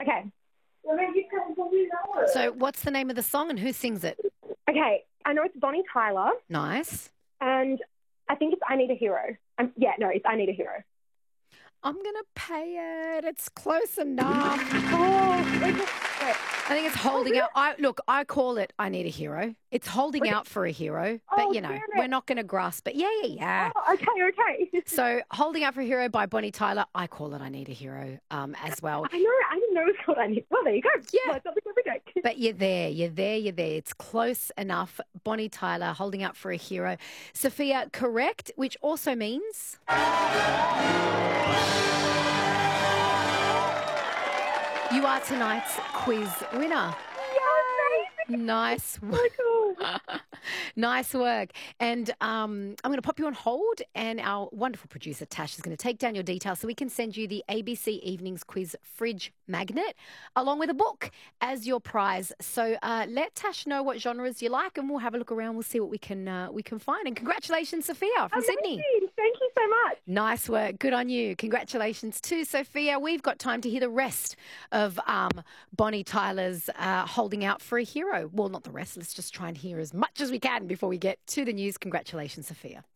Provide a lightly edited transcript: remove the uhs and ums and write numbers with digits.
Okay. So what's the name of the song and who sings it? Okay. I know it's Bonnie Tyler, Nice. and I think it's I Need a Hero. It's I Need a Hero. I'm going to pay it. It's close enough. Oh, wait. I think it's holding out. I call it I Need a Hero. It's holding out for a hero, but Oh, damn it. we're not going to grasp it. Yeah. Oh, okay. So Holding Out for a Hero by Bonnie Tyler. I call it I Need a Hero as well. I know. I didn't know it was called I Need. Well, there you go. Yeah. Something every day. But you're there. It's close enough. Bonnie Tyler, Holding Out for a Hero. Sophia, correct, which also means... you are tonight's quiz winner. Nice work. So cool. Nice work. And I'm going to pop you on hold, and our wonderful producer, Tash, is going to take down your details so we can send you the ABC Evenings Quiz fridge magnet along with a book as your prize. So let Tash know what genres you like, and we'll have a look around. We'll see what we can find. And congratulations, Sophia from Sydney. Thank you so much. Nice work. Good on you. Congratulations to Sophia. We've got time to hear the rest of Bonnie Tyler's Holding Out for a Hero. Well, not the rest. Let's just try and hear as much as we can before we get to the news. Congratulations, Sophia.